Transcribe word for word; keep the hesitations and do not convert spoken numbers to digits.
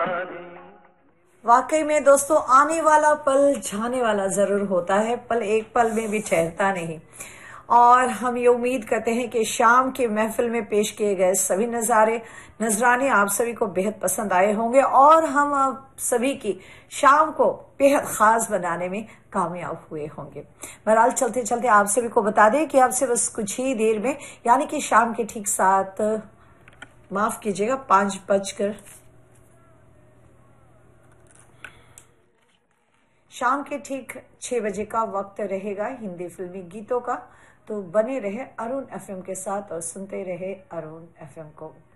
वाकई में दोस्तों, आने वाला पल जाने वाला जरूर होता है, पल एक पल में भी ठहरता नहीं। और हम ये उम्मीद करते हैं कि शाम के महफिल में पेश किए गए सभी नज़ारे नजराने आप सभी को बेहद पसंद आए होंगे और हम आप सभी की शाम को बेहद खास बनाने में कामयाब हुए होंगे। बहरहाल चलते चलते आप सभी को बता दें कि आपसे बस कुछ ही देर में, यानी कि शाम के ठीक सात, माफ कीजिएगा, पांच बजकर शाम के ठीक छह बजे का वक्त रहेगा हिंदी फिल्मी गीतों का। तो बने रहे अरुण एफएम के साथ और सुनते रहे अरुण एफएम को।